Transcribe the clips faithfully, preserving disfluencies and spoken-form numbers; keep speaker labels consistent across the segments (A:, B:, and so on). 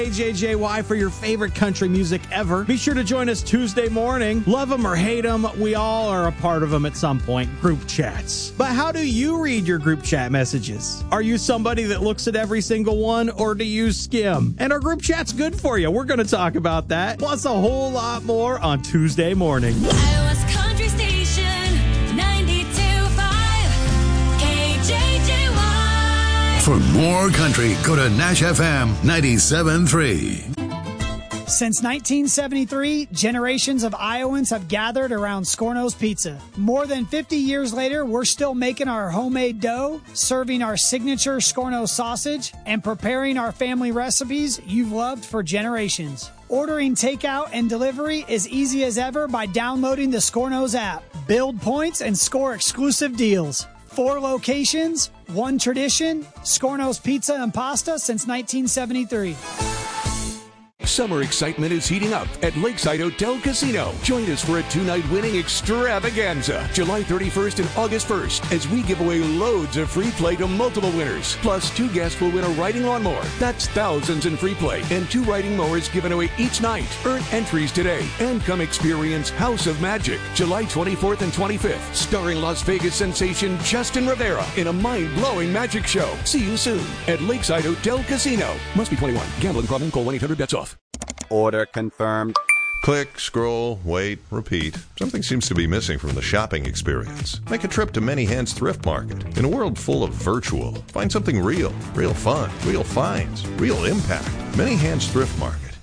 A: K J J Y for your favorite country music ever. Be sure to join us Tuesday morning. Love them or hate them, we all are a part of them at some point. Group chats. But how do you read your group chat messages? Are you somebody that looks at every single one, or do you skim? And are group chats good for you? We're going to talk about that, plus a whole lot more on Tuesday morning.
B: Iowa's Country Station, ninety-two point five K J J Y.
C: For more country, go to Nash F M ninety-seven point three.
D: Since nineteen seventy-three, generations of Iowans have gathered around Scorno's Pizza. More than fifty years later, we're still making our homemade dough, serving our signature Scorno sausage, and preparing our family recipes you've loved for generations. Ordering takeout and delivery is easy as ever by downloading the Scorno's app. Build points and score exclusive deals. Four locations, one tradition, Scorno's Pizza and Pasta since nineteen seventy-three.
E: Summer excitement is heating up at Lakeside Hotel Casino. Join us for a two-night winning extravaganza, July thirty-first and August first, as we give away loads of free play to multiple winners. Plus, two guests will win a riding lawnmower. That's thousands in free play, and two riding mowers given away each night. Earn entries today and come experience House of Magic, July twenty-fourth and twenty-fifth, starring Las Vegas sensation Justin Rivera in a mind-blowing magic show. See you soon at Lakeside Hotel Casino. Must be twenty-one. Gambling problem? Call one eight hundred bets off.
F: Order confirmed.
G: Click, scroll, wait, repeat. Something seems to be missing from the shopping experience. Make a trip to Many Hands Thrift Market. In a world full of virtual, find something real, real fun, real finds, real impact. Many Hands Thrift Market.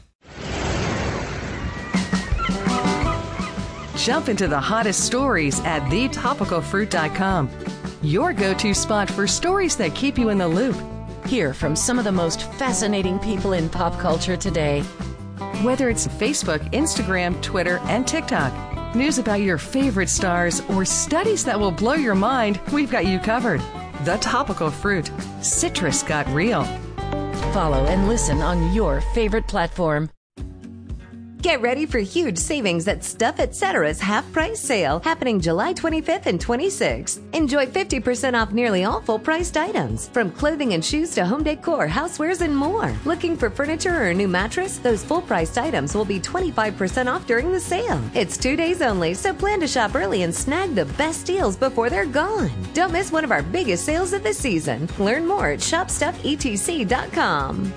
H: Jump into the hottest stories at the topical fruit dot com. Your go-to spot for stories that keep you in the loop.
I: Hear from some of the most fascinating people in pop culture today.
H: Whether it's Facebook, Instagram, Twitter, and TikTok, news about your favorite stars, or studies that will blow your mind, we've got you covered. The Topical Fruit. Citrus got real.
I: Follow and listen on your favorite platform.
J: Get ready for huge savings at Stuff Etc's half-price sale happening July twenty-fifth and twenty-sixth. Enjoy fifty percent off nearly all full-priced items, from clothing and shoes to home decor, housewares, and more. Looking for furniture or a new mattress? Those full-priced items will be twenty-five percent off during the sale. It's two days only, so plan to shop early and snag the best deals before they're gone. Don't miss one of our biggest sales of the season. Learn more at shop stuff e t c dot com.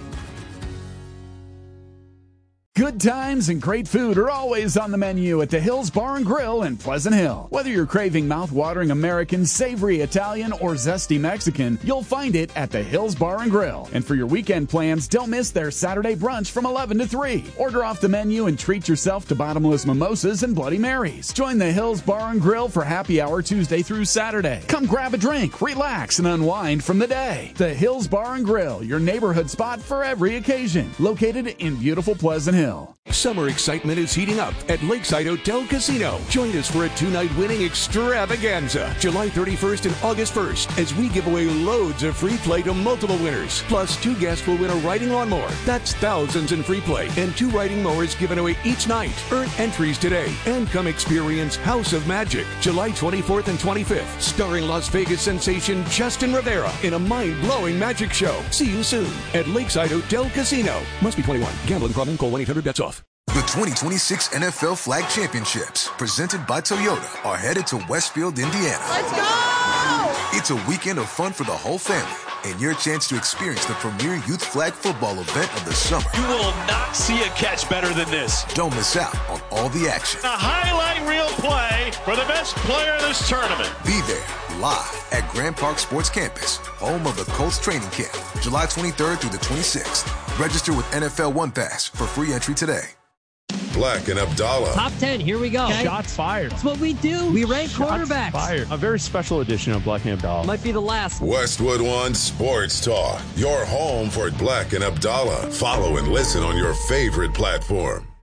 K: Good times and great food are always on the menu at the Hills Bar and Grill in Pleasant Hill. Whether you're craving mouth-watering American, savory Italian, or zesty Mexican, you'll find it at the Hills Bar and Grill. And for your weekend plans, don't miss their Saturday brunch from eleven to three. Order off the menu and treat yourself to bottomless mimosas and Bloody Marys. Join the Hills Bar and Grill for happy hour Tuesday through Saturday. Come grab a drink, relax, and unwind from the day. The Hills Bar and Grill, your neighborhood spot for every occasion. Located in beautiful Pleasant Hill.
E: Summer excitement is heating up at Lakeside Hotel Casino. Join us for a two-night winning extravaganza, July thirty-first and August first, as we give away loads of free play to multiple winners. Plus, two guests will win a riding lawnmower. That's thousands in free play, and two riding mowers given away each night. Earn entries today and come experience House of Magic, July twenty-fourth and twenty-fifth, starring Las Vegas sensation Justin Rivera in a mind-blowing magic show. See you soon at Lakeside Hotel Casino. Must be twenty-one. Gambling problem? Call one eight hundred bets off.
L: The twenty twenty-six N F L Flag Championships, presented by Toyota, are headed to Westfield, Indiana.
M: Let's go!
L: It's a weekend of fun for the whole family, and your chance to experience the premier youth flag football event of the summer.
N: You will not see a catch better than this.
L: Don't miss out on all the action.
N: A highlight reel play for the best player in this tournament.
L: Be there, live at Grand Park Sports Campus, home of the Colts training camp, July twenty-third through the twenty-sixth. Register with N F L One Pass for free entry today.
O: Black and Abdallah.
P: Top ten, here we go.
Q: Okay. Shots fired.
P: That's what we do. We rank
Q: Shots
P: quarterbacks.
Q: Fired. A very special edition of Black and Abdallah.
P: Might be the last.
O: Westwood One Sports Talk. Your home for Black and Abdallah. Follow and listen on your favorite platform.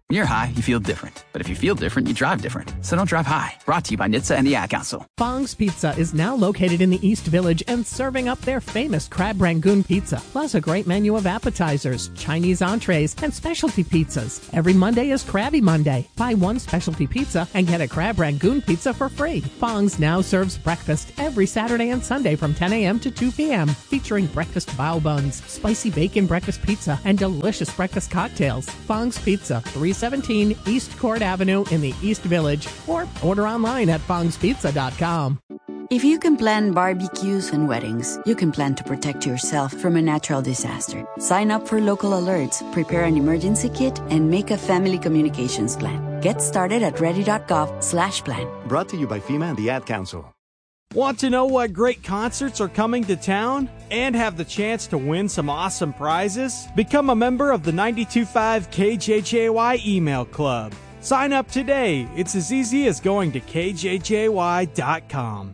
M: When you're high, you feel different. But if you feel different, you drive different. So don't drive high. Brought to you by N H T S A and the Ad Council.
R: Fong's Pizza is now located in the East Village and serving up their famous crab rangoon pizza, plus a great menu of appetizers, Chinese entrees, and specialty pizzas. Every Monday is Krabby Monday. Buy one specialty pizza and get a crab rangoon pizza for free. Fong's now serves breakfast every Saturday and Sunday from ten a.m. to two p.m., featuring breakfast bao buns, spicy bacon breakfast pizza, and delicious breakfast cocktails. Fong's Pizza, three seventeen East Court Avenue in the East Village, or order online at fongs pizza dot com.
S: If you can plan barbecues and weddings, you can plan to protect yourself from a natural disaster. Sign up for local alerts, prepare an emergency kit, and make a family communications plan. Get started at ready.gov slash plan.
T: Brought to you by FEMA and the Ad Council.
A: Want to know what great concerts are coming to town and have the chance to win some awesome prizes? Become a member of the ninety-two point five K J J Y email club. Sign up today. It's as easy as going to K J J Y dot com.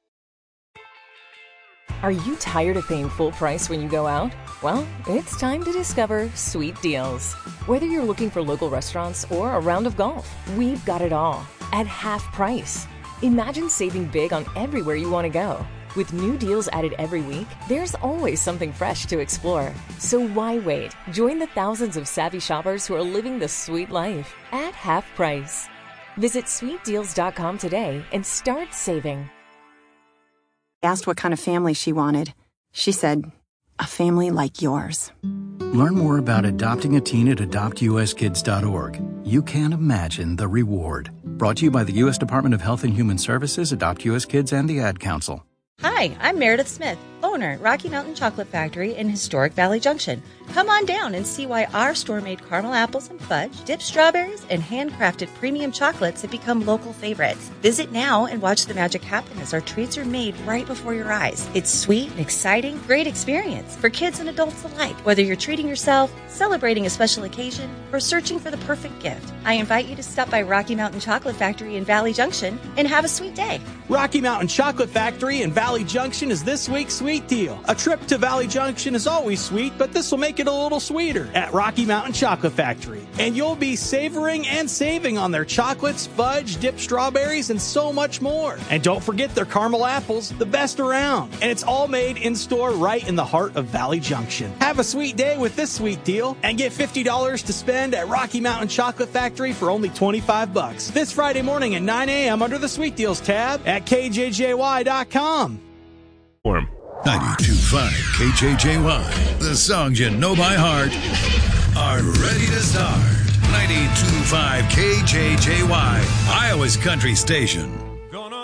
U: Are you tired of paying full price when you go out? Well, it's time to discover Sweet Deals. Whether you're looking for local restaurants or a round of golf, we've got it all at half price. Imagine saving big on everywhere you want to go. With new deals added every week, there's always something fresh to explore. So why wait? Join the thousands of savvy shoppers who are living the sweet life at half price. Visit sweet deals dot com today and start saving.
V: I asked what kind of family she wanted. She said, a family like yours.
W: Learn more about adopting a teen at adopt u s kids dot org. You can't imagine the reward. Brought to you by the U S Department of Health and Human Services, Adopt U S Kids, and the Ad Council.
X: Hi, I'm Meredith Smith, owner at Rocky Mountain Chocolate Factory in historic Valley Junction. Come on down and see why our store made caramel apples and fudge, dipped strawberries, and handcrafted premium chocolates have become local favorites. Visit now and watch the magic happen as our treats are made right before your eyes. It's sweet and exciting, great experience for kids and adults alike. Whether you're treating yourself, celebrating a special occasion, or searching for the perfect gift, I invite you to stop by Rocky Mountain Chocolate Factory in Valley Junction and have a sweet day.
A: Rocky Mountain Chocolate Factory in Valley Junction is this week's sweet deal. A trip to Valley Junction is always sweet, but this will make it a little sweeter at Rocky Mountain Chocolate Factory. And you'll be savoring and saving on their chocolates, fudge, dipped strawberries, and so much more. And don't forget their caramel apples, the best around. And it's all made in store right in the heart of Valley Junction. Have a sweet day with this sweet deal and get fifty dollars to spend at Rocky Mountain Chocolate Factory for only twenty-five bucks. This Friday morning at nine a.m. under the Sweet Deals tab at K J J Y dot com.
C: ninety-two point five K J J Y. The songs you know by heart are ready to start. ninety-two point five K J J Y, Iowa's country station.